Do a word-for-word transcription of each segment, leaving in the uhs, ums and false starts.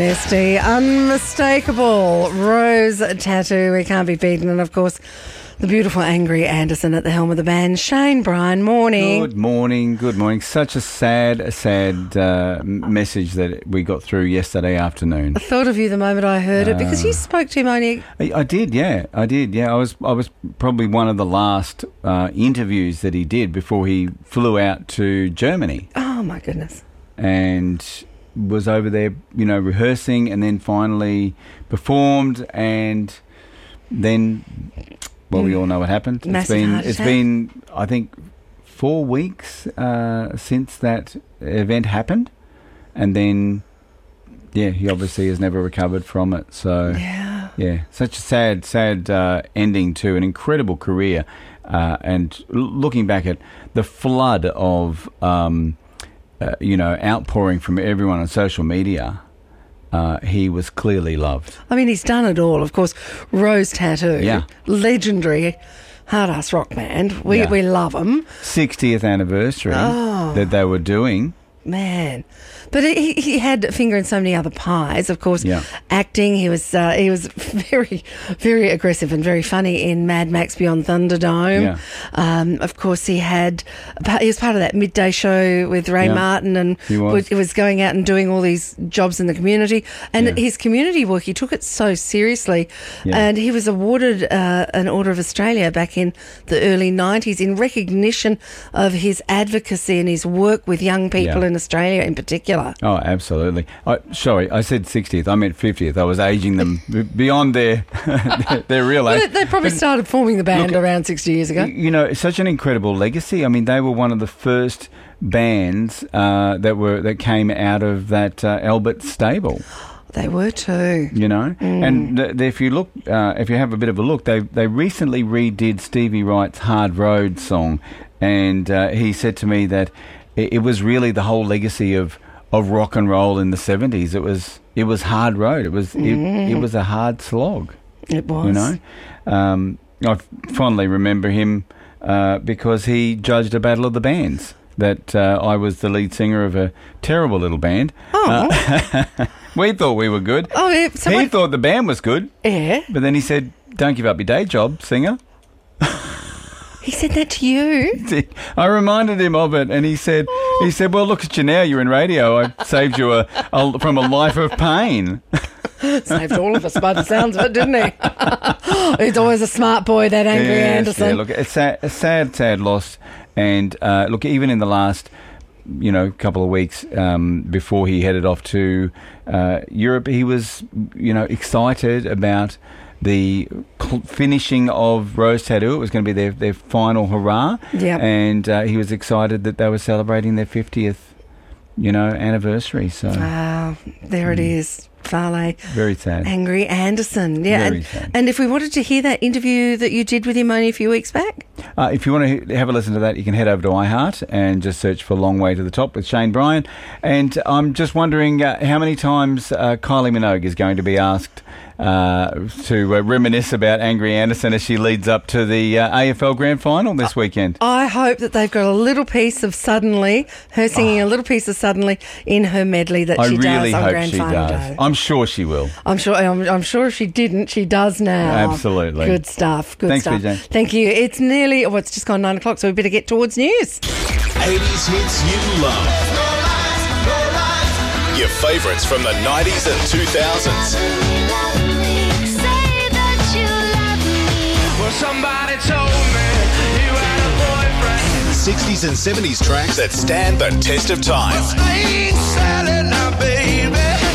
Nasty, unmistakable rose tattoo. We can't be beaten. And of course, the beautiful Angry Anderson at the helm of the band. Shane Bryan, morning. Good morning, good morning. Such a sad, sad uh, message that we got through yesterday afternoon. I thought of you the moment I heard it because you spoke to him only... I, I did, yeah, I did, yeah. I was I was probably one of the last uh, interviews that he did before he flew out to Germany. Oh, my goodness. And was over there, you know, rehearsing, and then finally performed, and then... Well, we all know what happened. Massive it's been, heart it's attack. been, I think, four weeks uh, since that event happened, and then, yeah, he obviously has never recovered from it. So, Yeah. yeah, such a sad, sad uh, ending to an incredible career. Uh, and l- looking back at the flood of, um, uh, you know, outpouring from everyone on social media. Uh, he was clearly loved. I mean, he's done it all. Of course, Rose Tattoo, Yeah. legendary hard-ass rock band. We, Yeah. we love him. sixtieth anniversary Oh. that they were doing. Man. But he, he had a finger in so many other pies. Of course, Yeah. acting. He was uh, he was very, very aggressive and very funny in Mad Max Beyond Thunderdome. Yeah. Um, of course, he had he was part of that midday show with Ray Yeah. Martin, and He was. he was going out and doing all these jobs in the community. And Yeah. his community work, he took it so seriously. Yeah. And he was awarded uh, an Order of Australia back in the early nineties in recognition of his advocacy and his work with young people Yeah. in Australia in particular. Oh, absolutely. I, sorry, I said sixtieth. I meant fiftieth. I was aging them b- beyond their their real Well, age. they, they probably But, started forming the band look, around sixty years ago. You know, it's such an incredible legacy. I mean, they were one of the first bands uh, that were that came out of that uh, Albert stable. They were too. You know, Mm. and th- th- if you look, uh, if you have a bit of a look, they they recently redid Stevie Wright's "Hard Road" song, and uh, he said to me that it, it was really the whole legacy of. of rock and roll in the seventies. It was it was hard road. It was it, it was a hard slog. It was. You know, um, I fondly remember him uh, because he judged a battle of the bands. That uh, I was the lead singer of a terrible little band. Oh. Uh, we thought we were good. Oh, yeah, he someone- thought the band was good. Yeah. But then he said, "Don't give up your day job, singer." He said that to you. I reminded him of it, and he said, "He said, well, look at you now. You're in radio. I saved you a, a from a life of pain." Saved all of us by the sounds of it, didn't he? He's always a smart boy, that Angry Yes, Anderson. Yeah, look, it's a, a sad, sad loss, and uh, look, even in the last, you know, couple of weeks um, before he headed off to uh, Europe, he was, you know, excited about the cl- finishing of Rose Tattoo. It was going to be their, their final hurrah. Yep. And uh, he was excited that they were celebrating their fiftieth, you know, anniversary. So Wow, there it is. Farley. very sad. Angry Anderson. Yeah. Very And, sad. and if we wanted to hear that interview that you did with him only a few weeks back, Uh, if you want to he- have a listen to that, you can head over to iHeart and just search for Long Way to the Top with Shane Bryan. And I'm just wondering uh, how many times uh, Kylie Minogue is going to be asked uh, to uh, reminisce about Angry Anderson as she leads up to the uh, A F L Grand Final this weekend. I hope that they've got a little piece of Suddenly, her singing a little piece of Suddenly in her medley that I she really does on hope Grand she Final does. Day. I'm sure she will. I'm sure. I'm, I'm sure if she didn't, she does now. Absolutely. Good stuff. Good Thanks, stuff. Vijay. Thank you. It's nearly. Oh, it's just gone nine o'clock, so we better get towards news. eighties hits you love. Your favourites from the nineties and two thousands. Well, somebody told me you had a boyfriend. sixties and seventies tracks that stand the test of time. I ain't selling now, baby.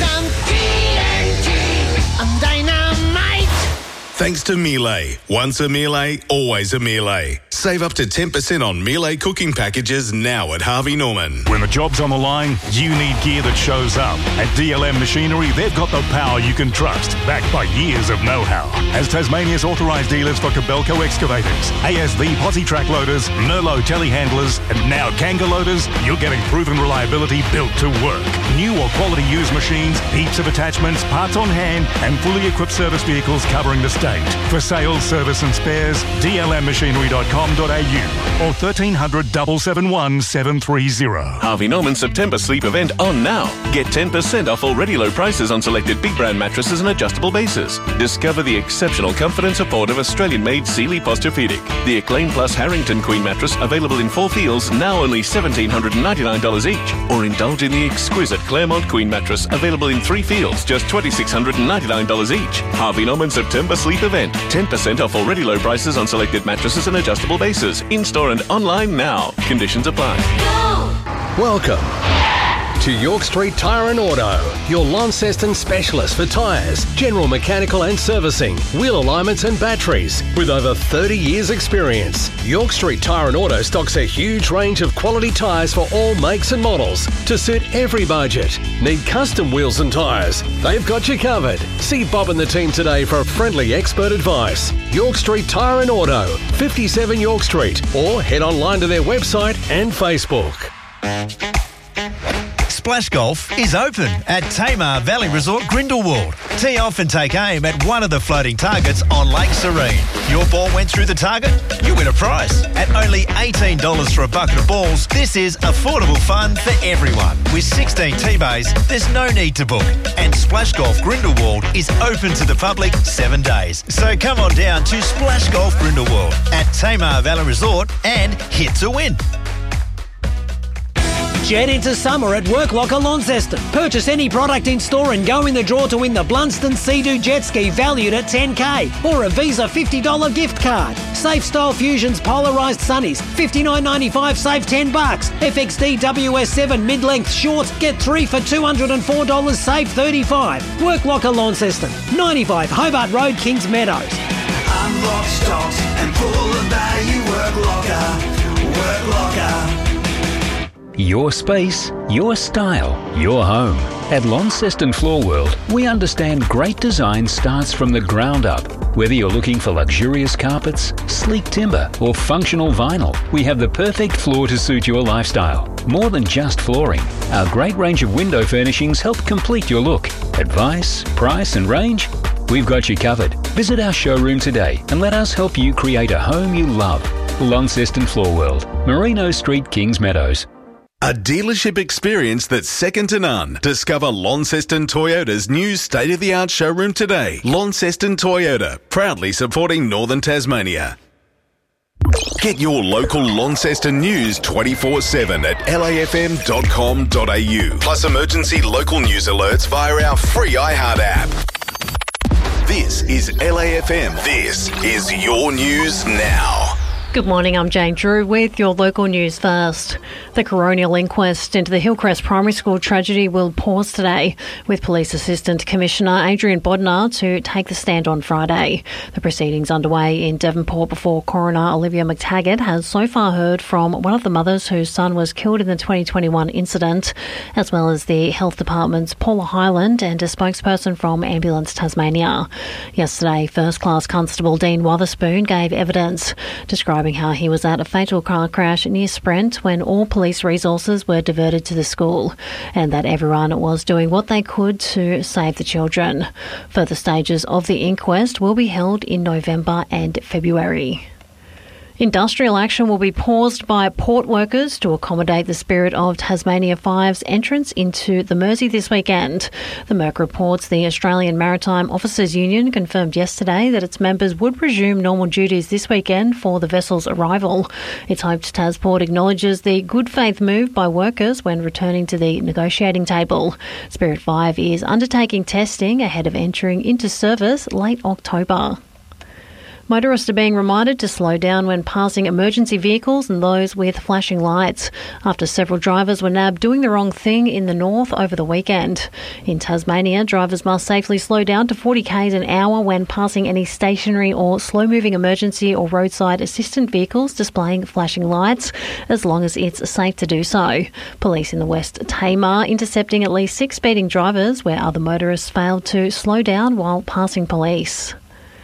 I'm dynamite. Thanks to Miele. Once a Miele, always a Miele. Save up to ten percent on Miele cooking packages now at Harvey Norman. When the job's on the line, you need gear that shows up. At D L M Machinery, they've got the power you can trust, backed by years of know-how. As Tasmania's authorised dealers for Kobelco excavators, A S V posi track loaders, Merlot telehandlers, and now Kanga loaders, you're getting proven reliability built to work. New or quality used machines, heaps of attachments, parts on hand, and fully equipped service vehicles covering the state. estate. For sales, service and spares, d l m machinery dot com dot a u or thirteen hundred, seven seven one, seven three zero. Harvey Norman September sleep event on now. Get ten percent off already low prices on selected big brand mattresses and adjustable bases. Discover the exceptional comfort and support of Australian-made Sealy Posturepedic. The Acclaim Plus Harrington Queen mattress available in four feels, now only one thousand seven hundred ninety-nine dollars each. Or indulge in the exquisite Claremont Queen mattress available in three feels, just two thousand six hundred ninety-nine dollars each. Harvey Norman September sleep event. ten percent off already low prices on selected mattresses and adjustable bases. In-store and online now. Conditions apply. Welcome to York Street Tyre and Auto, your Launceston specialist for tyres, general mechanical and servicing, wheel alignments and batteries. With over thirty years experience, York Street Tyre and Auto stocks a huge range of quality tyres for all makes and models to suit every budget. Need custom wheels and tyres? They've got you covered. See Bob and the team today for friendly expert advice. York Street Tyre and Auto, fifty-seven York Street, or head online to their website and Facebook. Splash Golf is open at Tamar Valley Resort Grindelwald. Tee off and take aim at one of the floating targets on Lake Serene. Your ball went through the target, you win a prize. At only eighteen dollars for a bucket of balls, this is affordable fun for everyone. With sixteen tee bays, there's no need to book. And Splash Golf Grindelwald is open to the public seven days. So come on down to Splash Golf Grindelwald at Tamar Valley Resort and hit to win. Jet into summer at Work Locker Launceston. Purchase any product in store and go in the draw to win the Blunston Sea-Doo jet ski valued at ten K or a Visa fifty dollars gift card. Safe Style Fusions polarised sunnies, fifty-nine ninety-five, save ten bucks. F X D W S seven mid-length shorts, get three for two hundred four dollars, save thirty-five. Work Locker Launceston, ninety-five Hobart Road, Kings Meadows. Unlock stocks and pull the value. Work Locker, Work Locker. Your space, your style, your home. At Launceston Floor World, we understand great design starts from the ground up. Whether you're looking for luxurious carpets, sleek timber, or functional vinyl, we have the perfect floor to suit your lifestyle. More than just flooring, our great range of window furnishings help complete your look. Advice, price, and range? We've got you covered. Visit our showroom today and let us help you create a home you love. Launceston Floor World, Merino Street, Kings Meadows. A dealership experience that's second to none. Discover Launceston Toyota's new state-of-the-art showroom today. Launceston Toyota, proudly supporting Northern Tasmania. Get your local Launceston news twenty-four seven at l a f m dot com dot a u. Plus emergency local news alerts via our free iHeart app. This is L A F M. This is your news now. Good morning, I'm Jane Drew with your local news first. The coronial inquest into the Hillcrest Primary School tragedy will pause today, with Police Assistant Commissioner Adrian Bodnar to take the stand on Friday. The proceedings underway in Devonport before Coroner Olivia McTaggart has so far heard from one of the mothers whose son was killed in the twenty twenty-one incident, as well as the Health Department's Paula Highland and a spokesperson from Ambulance Tasmania. Yesterday, First Class Constable Dean Wotherspoon gave evidence describing how he was at a fatal car crash near Sprent when all police resources were diverted to the school, and that everyone was doing what they could to save the children. Further stages of the inquest will be held in November and February. Industrial action will be paused by port workers to accommodate the Spirit of Tasmania Five's entrance into the Mersey this weekend. The Merc reports the Australian Maritime Officers Union confirmed yesterday that its members would resume normal duties this weekend for the vessel's arrival. It's hoped Tasport acknowledges the good faith move by workers when returning to the negotiating table. Spirit Five is undertaking testing ahead of entering into service late October. Motorists are being reminded to slow down when passing emergency vehicles and those with flashing lights, after several drivers were nabbed doing the wrong thing in the north over the weekend. In Tasmania, drivers must safely slow down to forty k's an hour when passing any stationary or slow-moving emergency or roadside assistant vehicles displaying flashing lights, as long as it's safe to do so. Police in the West Tamar intercepting at least six speeding drivers where other motorists failed to slow down while passing police.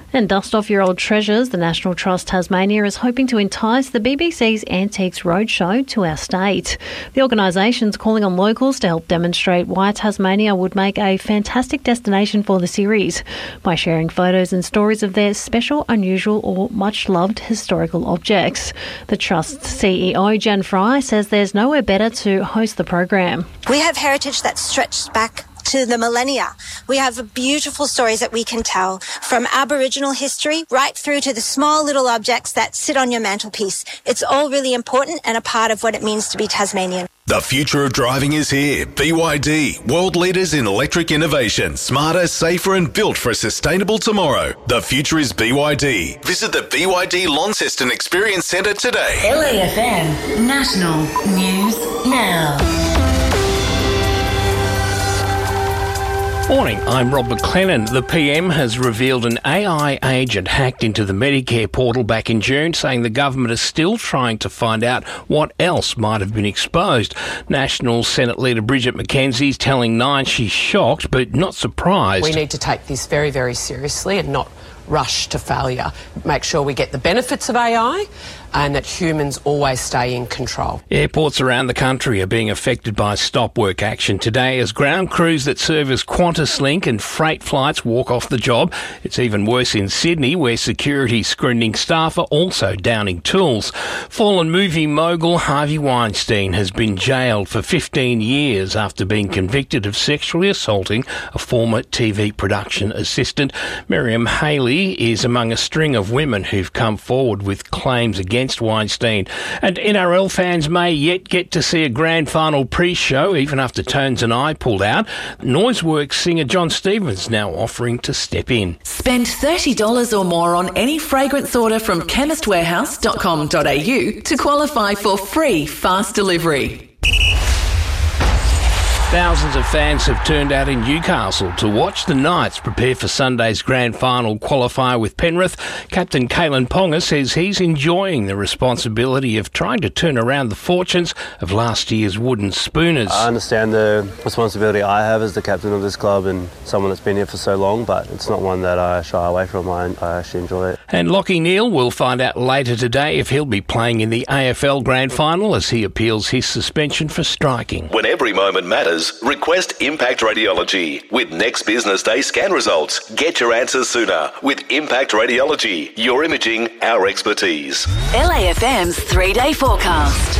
And dust off your old treasures. The National Trust Tasmania is hoping to entice the B B C's Antiques Roadshow to our state. The organisation's calling on locals to help demonstrate why Tasmania would make a fantastic destination for the series by sharing photos and stories of their special, unusual or much-loved historical objects. The Trust's C E O, Jen Fry, says there's nowhere better to host the program. We have heritage that stretches back to the millennia. We have beautiful stories that we can tell, from Aboriginal history right through to the small little objects that sit on your mantelpiece. It's all really important and a part of what it means to be Tasmanian. The future of driving is here. B Y D, world leaders in electric innovation, smarter, safer and built for a sustainable tomorrow. The future is B Y D. Visit the B Y D Launceston Experience Centre today. L A F M National News Now. Morning, I'm Rob McLennan. The P M has revealed an A I agent hacked into the Medicare portal back in June, saying the government is still trying to find out what else might have been exposed. National Senate Leader Bridget McKenzie is telling Nine she's shocked but not surprised. We need to take this very, very seriously and not rush to failure. Make sure we get the benefits of A I and that humans always stay in control. Airports around the country are being affected by stop work action today as ground crews that service QantasLink and freight flights walk off the job. It's even worse in Sydney, where security screening staff are also downing tools. Fallen movie mogul Harvey Weinstein has been jailed for fifteen years after being convicted of sexually assaulting a former T V production assistant. Miriam Haley is among a string of women who've come forward with claims against Weinstein. And N R L fans may yet get to see a grand final pre-show, even after Tones and I pulled out. Noiseworks singer John Stevens now offering to step in. Spend thirty dollars or more on any fragrance order from chemist warehouse dot com dot a u to qualify for free fast delivery. Thousands of fans have turned out in Newcastle to watch the Knights prepare for Sunday's grand final qualifier with Penrith. Captain Kalen Ponga says he's enjoying the responsibility of trying to turn around the fortunes of last year's wooden spooners. I understand the responsibility I have as the captain of this club and someone that's been here for so long, but it's not one that I shy away from. I, I actually enjoy it. And Lachie Neale will find out later today if he'll be playing in the A F L grand final as he appeals his suspension for striking. When every moment matters, request Impact Radiology. With next business day scan results, get your answers sooner with Impact Radiology. Your imaging, our expertise. L A F M's three-day forecast.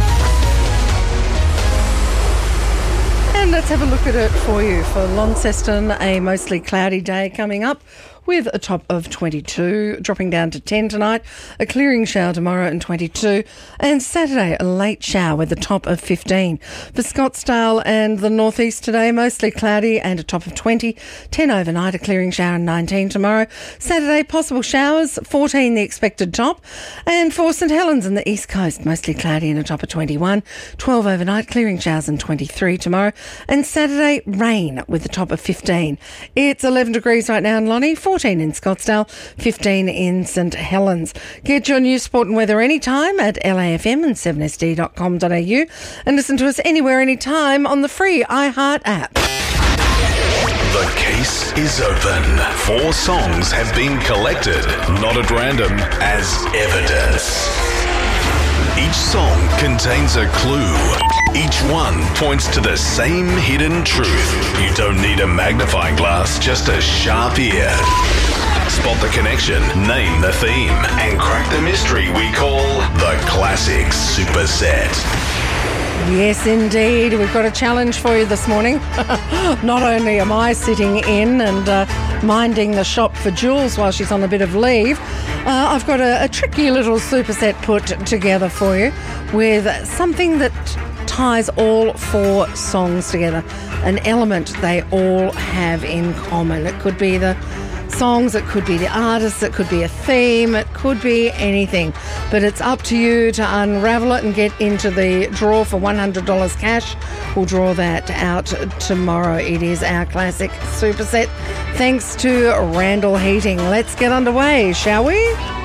And let's have a look at it for you. For Launceston, a mostly cloudy day coming up, with a top of twenty-two, dropping down to ten tonight, a clearing shower tomorrow and twenty-two, and Saturday a late shower with a top of fifteen. For Scottsdale and the northeast today, mostly cloudy and a top of twenty, ten overnight, a clearing shower and nineteen tomorrow. Saturday, possible showers, fourteen the expected top, and for St Helens and the east coast, mostly cloudy and a top of twenty-one, twelve overnight, clearing showers and twenty-three tomorrow, and Saturday rain with a top of fifteen. It's eleven degrees right now in Lonnie, fourteen in Scottsdale, fifteen in St Helens. Get your news, sport and weather anytime at L A F M and seven S D dot com dot a u and listen to us anywhere, anytime on the free iHeart app. The case is open. Four songs have been collected, not at random, as evidence. Each song contains a clue. Each one points to the same hidden truth. You don't need a magnifying glass, just a sharp ear. Spot the connection, name the theme, and crack the mystery we call the Classic Superset. Yes, indeed. We've got a challenge for you this morning. Not only am I sitting in and uh, minding the shop for Jules while she's on a bit of leave, uh, I've got a, a tricky little superset put together for you with something that ties all four songs together, an element they all have in common. It could be the songs, it could be the artists, it could be a theme, it could be anything. But it's up to you to unravel it and get into the draw for one hundred dollars cash. We'll draw that out tomorrow. It is our classic superset, thanks to Randall Heating. Let's get underway, shall we?